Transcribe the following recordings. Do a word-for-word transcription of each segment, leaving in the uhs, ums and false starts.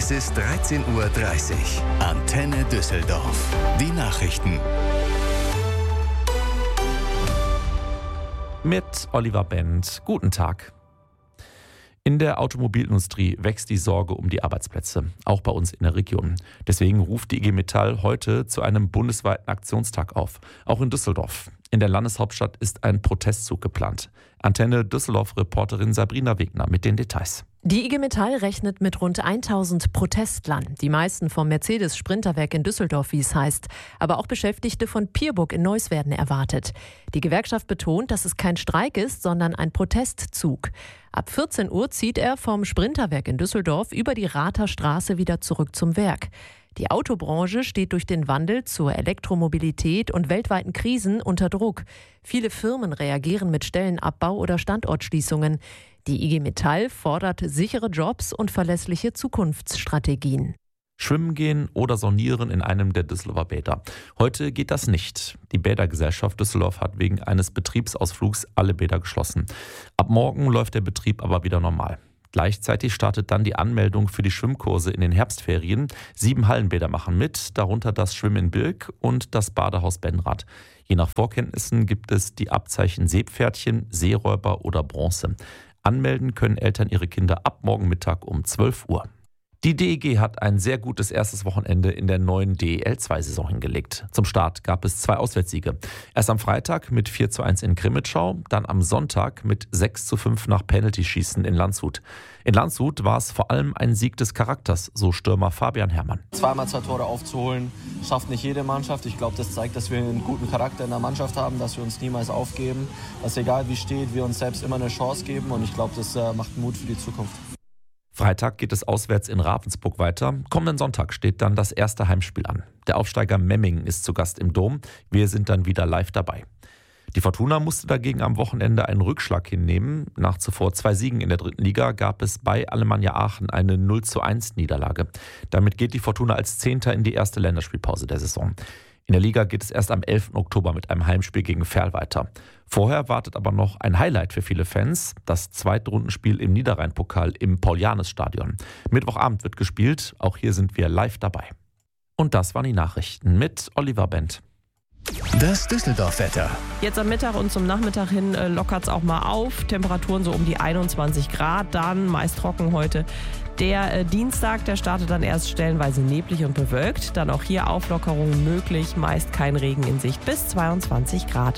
Es ist dreizehn Uhr dreißig. Antenne Düsseldorf. Die Nachrichten. Mit Oliver Bent. Guten Tag. In der Automobilindustrie wächst die Sorge um die Arbeitsplätze, auch bei uns in der Region. Deswegen ruft die I G Metall heute zu einem bundesweiten Aktionstag auf, auch in Düsseldorf. In der Landeshauptstadt ist ein Protestzug geplant. Antenne Düsseldorf-Reporterin Sabrina Wegner mit den Details. Die I G Metall rechnet mit rund tausend Protestlern. Die meisten vom Mercedes-Sprinterwerk in Düsseldorf, wie es heißt. Aber auch Beschäftigte von Pierburg in Neuss werden erwartet. Die Gewerkschaft betont, dass es kein Streik ist, sondern ein Protestzug. Ab vierzehn Uhr zieht er vom Sprinterwerk in Düsseldorf über die Ratherstraße wieder zurück zum Werk. Die Autobranche steht durch den Wandel zur Elektromobilität und weltweiten Krisen unter Druck. Viele Firmen reagieren mit Stellenabbau oder Standortschließungen. Die I G Metall fordert sichere Jobs und verlässliche Zukunftsstrategien. Schwimmen gehen oder saunieren in einem der Düsseldorfer Bäder. Heute geht das nicht. Die Bädergesellschaft Düsseldorf hat wegen eines Betriebsausflugs alle Bäder geschlossen. Ab morgen läuft der Betrieb aber wieder normal. Gleichzeitig startet dann die Anmeldung für die Schwimmkurse in den Herbstferien. Sieben Hallenbäder machen mit, darunter das Schwimmen in Bilk und das Badehaus Benrath. Je nach Vorkenntnissen gibt es die Abzeichen Seepferdchen, Seeräuber oder Bronze. Anmelden können Eltern ihre Kinder ab morgen Mittag um zwölf Uhr. Die D E G hat ein sehr gutes erstes Wochenende in der neuen D E L zwei Saison hingelegt. Zum Start gab es zwei Auswärtssiege. Erst am Freitag mit vier zu eins in Krimitschau, dann am Sonntag mit sechs zu fünf nach Penaltyschießen in Landshut. In Landshut war es vor allem ein Sieg des Charakters, so Stürmer Fabian Herrmann. Zweimal zwei Tore aufzuholen, schafft nicht jede Mannschaft. Ich glaube, das zeigt, dass wir einen guten Charakter in der Mannschaft haben, dass wir uns niemals aufgeben, dass egal wie steht, wir uns selbst immer eine Chance geben. Und ich glaube, das macht Mut für die Zukunft. Freitag geht es auswärts in Ravensburg weiter. Kommenden Sonntag steht dann das erste Heimspiel an. Der Aufsteiger Memmingen ist zu Gast im Dom. Wir sind dann wieder live dabei. Die Fortuna musste dagegen am Wochenende einen Rückschlag hinnehmen. Nach zuvor zwei Siegen in der dritten Liga gab es bei Alemannia Aachen eine null zu eins Niederlage. Damit geht die Fortuna als Zehnter in die erste Länderspielpause der Saison. In der Liga geht es erst am elften Oktober mit einem Heimspiel gegen Verl weiter. Vorher wartet aber noch ein Highlight für viele Fans, das zweite Rundenspiel im Niederrhein-Pokal im Paul-Jannes-Stadion. Mittwochabend wird gespielt, auch hier sind wir live dabei. Und das waren die Nachrichten mit Oliver Bent. Das Düsseldorf-Wetter. Jetzt am Mittag und zum Nachmittag hin äh, lockert es auch mal auf. Temperaturen so um die einundzwanzig Grad, dann meist trocken heute. Der äh, Dienstag, der startet dann erst stellenweise neblig und bewölkt. Dann auch hier Auflockerungen möglich, meist kein Regen in Sicht bis zweiundzwanzig Grad.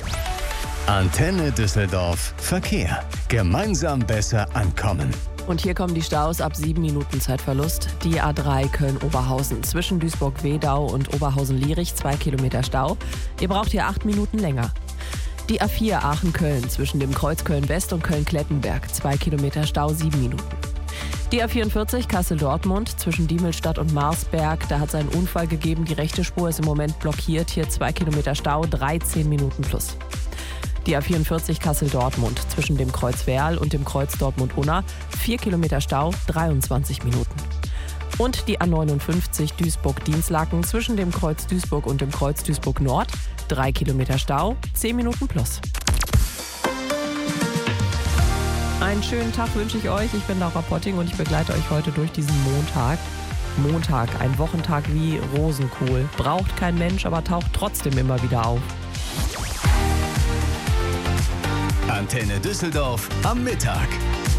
Antenne Düsseldorf Verkehr. Gemeinsam besser ankommen. Und hier kommen die Staus ab sieben Minuten Zeitverlust. Die A drei Köln-Oberhausen zwischen Duisburg-Wedau und Oberhausen-Lierich zwei Kilometer Stau. Ihr braucht hier acht Minuten länger. Die A vier Aachen-Köln zwischen dem Kreuz Köln-West und Köln-Klettenberg zwei Kilometer Stau, sieben Minuten. Die A vierundvierzig Kassel-Dortmund zwischen Diemelstadt und Marsberg. Da hat es einen Unfall gegeben. Die rechte Spur ist im Moment blockiert. Hier zwei Kilometer Stau, dreizehn Minuten plus. Die A vierundvierzig Kassel-Dortmund zwischen dem Kreuz Werl und dem Kreuz Dortmund-Unna. vier Kilometer Stau, dreiundzwanzig Minuten. Und die A neunundfünfzig Duisburg-Dienstlaken zwischen dem Kreuz Duisburg und dem Kreuz Duisburg-Nord. drei Kilometer Stau, zehn Minuten plus. Einen schönen Tag wünsche ich euch. Ich bin Laura Potting und ich begleite euch heute durch diesen Montag. Montag, ein Wochentag wie Rosenkohl. Braucht kein Mensch, aber taucht trotzdem immer wieder auf. Antenne Düsseldorf am Mittag.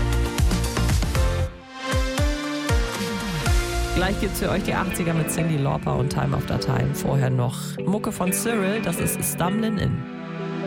Gleich gibt's für euch die achtziger mit Cyndi Lauper und Time After Time. Vorher noch Mucke von Cyril, das ist Stumbling In.